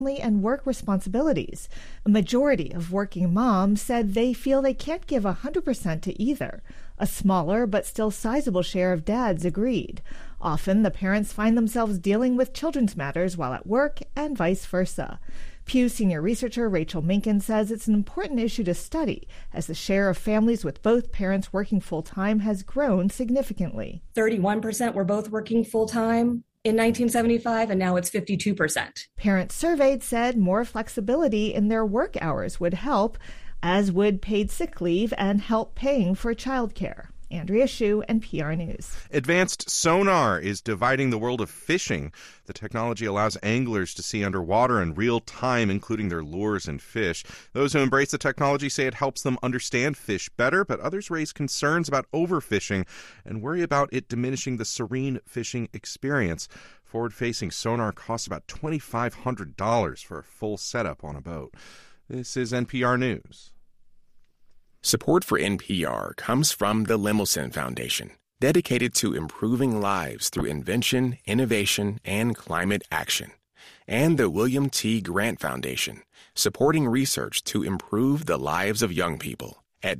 and work responsibilities. A majority of working moms said they feel they can't give 100% to either. A smaller but still sizable share of dads agreed. Often, the parents find themselves dealing with children's matters while at work and vice versa. Pew senior researcher Rachel Minkin says it's an important issue to study as the share of families with both parents working full-time has grown significantly. 31% were both working full-time in 1975, and now it's 52%. Parents surveyed said more flexibility in their work hours would help, as would paid sick leave and help paying for childcare. Andrea Hsu, NPR News. Advanced sonar is dividing the world of fishing. The technology allows anglers to see underwater in real time, including their lures and fish. Those who embrace the technology say it helps them understand fish better, but others raise concerns about overfishing and worry about it diminishing the serene fishing experience. Forward-facing sonar costs about $2,500 for a full setup on a boat. This is NPR News. Support for NPR comes from the Lemelson Foundation, dedicated to improving lives through invention, innovation, and climate action. And the William T. Grant Foundation, supporting research to improve the lives of young people at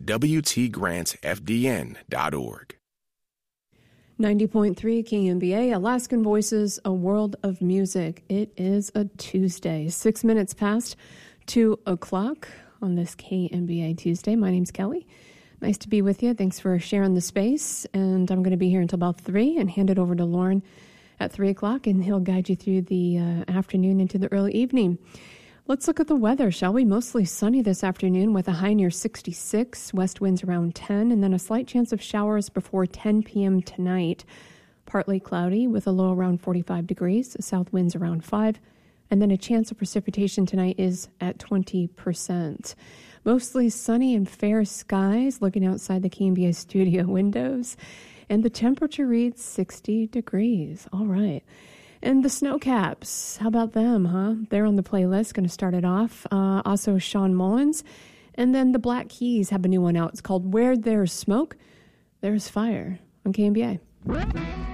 WTGrantsFDN.org. 90.3 KMBA, Alaskan Voices, a world of music. It is a Tuesday, 6 minutes past 2 o'clock. On this KMBA Tuesday. My name's Kelly. Nice to be with you. Thanks for sharing the space. And I'm going to be here until about 3 and hand it over to Lauren at 3 o'clock, and he'll guide you through the afternoon into the early evening. Let's look at the weather, shall we? Mostly sunny this afternoon with a high near 66, west winds around 10, and then a slight chance of showers before 10 p.m. tonight. Partly cloudy with a low around 45 degrees, south winds around 5. And then a chance of precipitation tonight is at 20%. Mostly sunny and fair skies looking outside the KMBA studio windows. And the temperature reads 60 degrees. All right. And the snow caps, how about them, huh? They're on the playlist. Going to start it off. Also Sean Mullins. And then the Black Keys have a new one out. It's called Where There's Smoke, There's Fire on KMBA.